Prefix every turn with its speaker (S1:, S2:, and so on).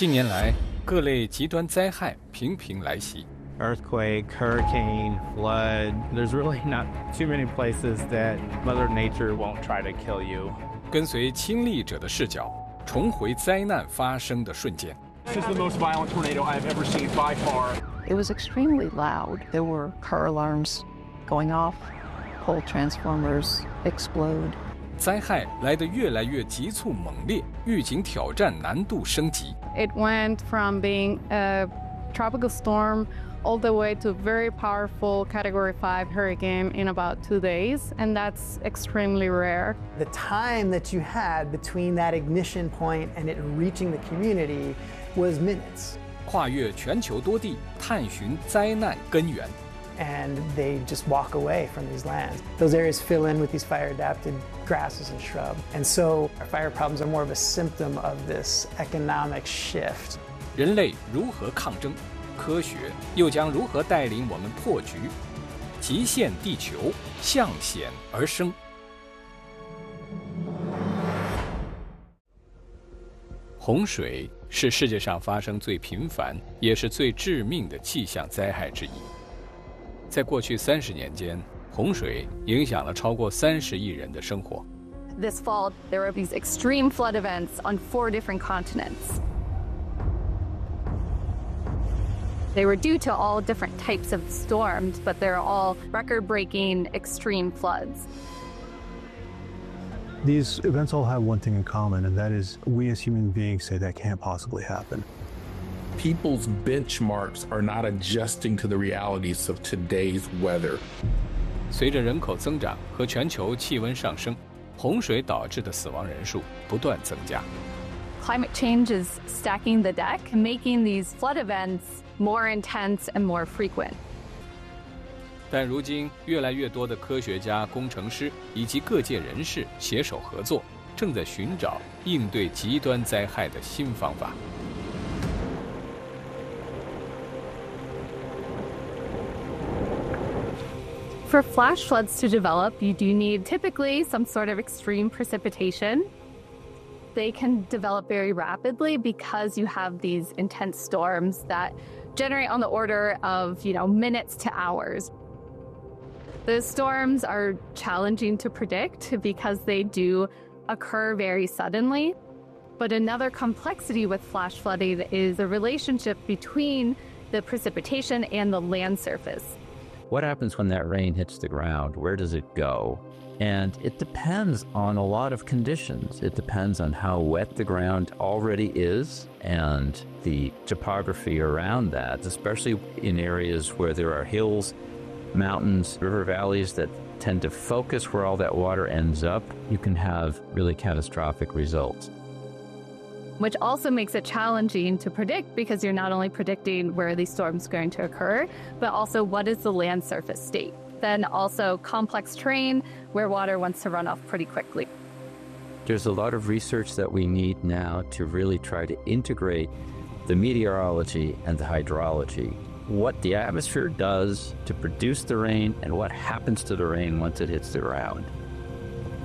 S1: 近年来，各类极端灾害频频来袭。
S2: Earthquake, hurricane, flood. There's really not too many places that Mother Nature won't try to kill you.
S1: 跟随亲历者的视角，重回灾难发生的瞬间。
S3: This is the most violent tornado I've ever seen by far.
S4: It was extremely loud. There were car alarms going off, pole transformers explode.
S1: 灾害来得越来越急促猛烈，预警挑战难度升级。
S5: It went from being a tropical storm all the way to very powerful Category 5 hurricane in about 2 days, and that's extremely rare.
S6: The time that you had between that ignition point and it reaching the community was minutes.
S1: 跨越全球多地，探寻灾难根源。
S6: And they just walk away from these lands. Those areas fill in with these fire-adapted grasses and shrub. And so our fire problems are more of a symptom of this economic shift.
S1: 人类如何抗争？科学又将如何带领我们破局？极限地球，向险而生。洪水是世界上发生最频繁也是最致命的气象灾害之一。在过去30年间，洪水影响了超过30亿人的生活。
S7: This fall, there were these extreme flood events on 4 different continents. They were due to all different types of storms, but they're all record-breaking extreme floods.
S8: These events all have one thing in common, and that is we as human beings say that can't possibly happen.
S9: People's benchmarks are not adjusting to the realities of today's weather.
S1: 随着人口增长和全球气温上升，洪水导致的死亡人数不断增加。
S7: Climate change is stacking the deck, making these flood events more intense and more frequent.
S1: 但如今，越来越多的科学家、工程师以及各界人士携手合作，正在寻找应对极端灾害的新方法。
S7: For flash floods to develop, you do need typically some sort of extreme precipitation. They can develop very rapidly because you have these intense storms that generate on the order of, minutes to hours. Those storms are challenging to predict because they do occur very suddenly. But another complexity with flash flooding is the relationship between the precipitation and the land surface.
S10: What happens when that rain hits the ground? Where does it go? And it depends on a lot of conditions. It depends on how wet the ground already is and the topography around that, especially in areas where there are hills, mountains, river valleys that tend to focus where all that water ends up. You can have really catastrophic results.
S7: Which also makes it challenging to predict because you're not only predicting where these storms are going to occur, but also what is the land surface state. Then also complex terrain where water wants to run off pretty quickly.
S10: There's a lot of research that we need now to really try to integrate the meteorology and the hydrology. What the atmosphere does to produce the rain and what happens to the rain once it hits the ground.